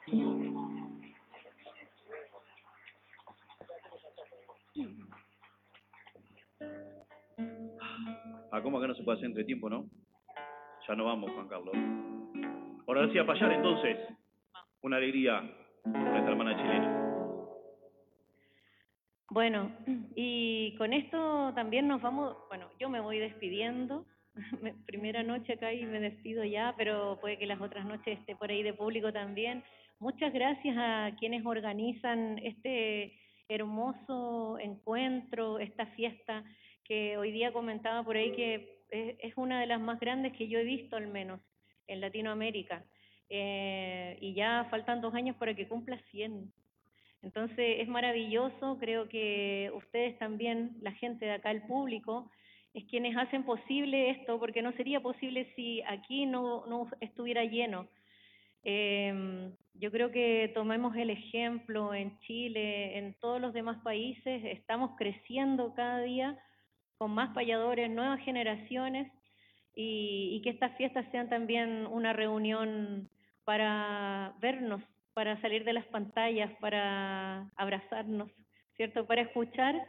Ah, ¿cómo acá no se puede hacer entretiempo, no? Ya no vamos, Juan Carlos. Ahora sí, a payar entonces. Una alegría para esta hermana chilena. Bueno, y con esto también nos vamos, bueno, yo me voy despidiendo. Primera noche acá y me despido ya, pero puede que las otras noches esté por ahí de público también. Muchas gracias a quienes organizan este hermoso encuentro, esta fiesta que hoy día comentaba por ahí que es una de las más grandes que yo he visto al menos en Latinoamérica. Y ya faltan 2 años para que cumpla 100. Entonces es maravilloso, creo que ustedes también, la gente de acá, el público, es quienes hacen posible esto, porque no sería posible si aquí no estuviera lleno. Yo creo que tomemos el ejemplo en Chile, en todos los demás países, estamos creciendo cada día con más payadores, nuevas generaciones, y que estas fiestas sean también una reunión para vernos, para salir de las pantallas, para abrazarnos, ¿cierto? Para escuchar